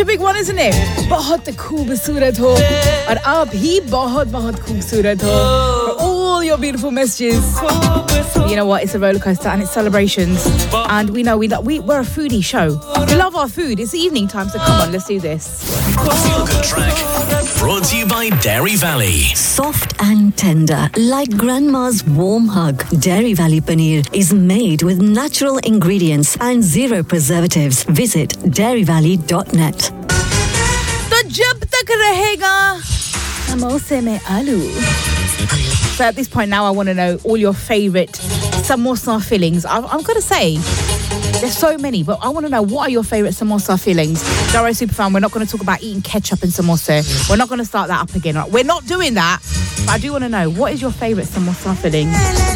big one, isn't it? बहुत खूबसूरत हो और आप ही बहुत खूबसूरत हो. For all your beautiful messages. You know what? It's a roller coaster and it's celebrations. And we're a foodie show. We love our food. It's evening time, so come on, let's do this. Feel Good track. Brought to you by Dairy Valley. Soft and tender, like grandma's warm hug. Dairy Valley Paneer is made with natural ingredients and zero preservatives. Visit dairyvalley.net. तो जब तक रहेगा समोसे में आलू. So at this point now, I want to know all your favourite samosa fillings. I'm going to say there's so many, but I want to know what are your favourite samosa fillings. Doro Superfan, we're not going to talk about eating ketchup and samosa. We're not going to start that up again. We're not doing that. But I do want to know, what is your favourite samosa filling?